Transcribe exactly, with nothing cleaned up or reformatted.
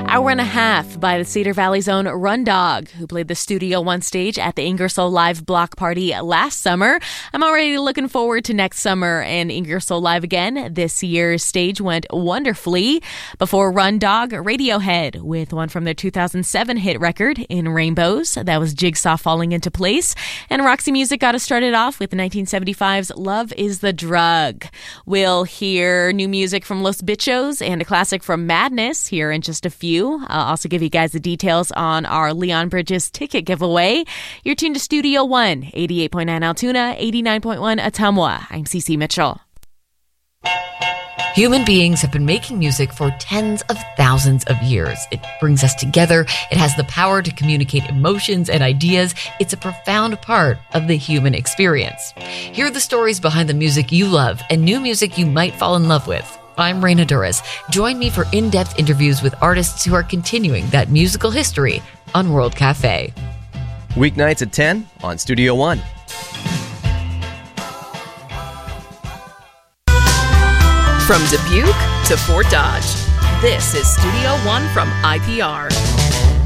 Hour and a half by the Cedar Valley's own Run Dog, who played the Studio One stage at the Ingersoll Live block party last summer. I'm already looking forward to next summer and Ingersoll Live again. This year's stage went wonderfully. Before Run Dog, Radiohead with one from their two thousand seven hit record, In Rainbows. That was Jigsaw Falling Into Place. And Roxy Music got us started off with nineteen seventy-five's Love is the Drug. We'll hear new music from Los Bichos and a classic from Madness here in just a few. I'll also give you guys the details on our Leon Bridges ticket giveaway. You're tuned to Studio One, eighty-eight point nine Altoona, eighty-nine point one Ottumwa. I'm Cece Mitchell. Human beings have been making music for tens of thousands of years. It brings us together. It has the power to communicate emotions and ideas. It's a profound part of the human experience. Hear the stories behind the music you love and new music you might fall in love with. I'm Raina Duras. Join me for in-depth interviews with artists who are continuing that musical history on World Cafe. Weeknights at ten on Studio One. From Dubuque to Fort Dodge, this is Studio One from I P R.